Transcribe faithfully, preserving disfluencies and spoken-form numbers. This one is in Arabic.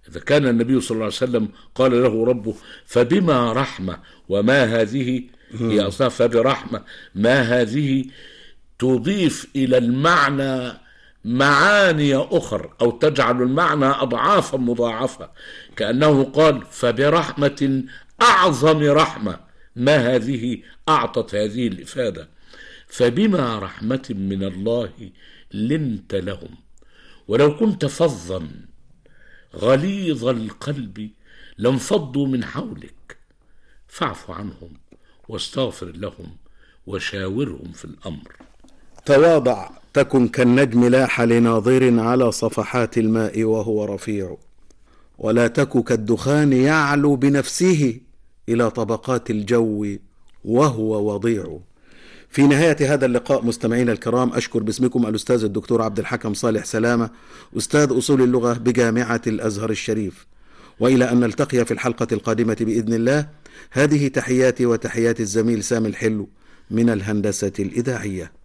إذا كان النبي صلى الله عليه وسلم قال له ربه فبما رحمة، وما هذه هي أصلا فبرحمة، ما هذه تضيف إلى المعنى معاني أخر أو تجعل المعنى أضعافا مضاعفة، كأنه قال فبرحمة أعظم رحمة، ما هذه أعطت هذه الإفادة. فبما رحمة من الله لنت لهم، ولو كنت فظا غليظ القلب لانفضوا من حولك، فاعف عنهم واستغفر لهم وشاورهم في الأمر. تواضع تكن كالنجم لاح لناظر على صفحات الماء وهو رفيع، ولا تك كالدخان يعلو بنفسه إلى طبقات الجو وهو وضيع. في نهاية هذا اللقاء مستمعينا الكرام، أشكر باسمكم الأستاذ الدكتور عبد الحكم صالح سلامة، أستاذ أصول اللغة بجامعة الأزهر الشريف، وإلى أن نلتقي في الحلقة القادمة بإذن الله. هذه تحياتي وتحيات الزميل سامي الحلو من الهندسة الإذاعية.